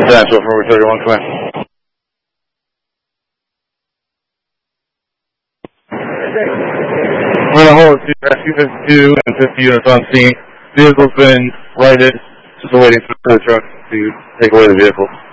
Central for 31 Twin. We're going to hold Rescue 52 and 50 units on scene. Vehicle's been righted, just awaiting for the truck to take away the vehicle.